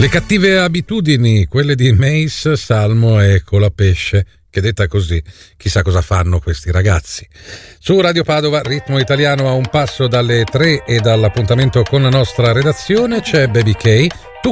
Le cattive abitudini, quelle di Mace, Salmo e Colapesce, che detta così, chissà cosa fanno questi ragazzi. Su Radio Padova, ritmo italiano a un passo dalle 3 e dall'appuntamento con la nostra redazione c'è Baby K, Tu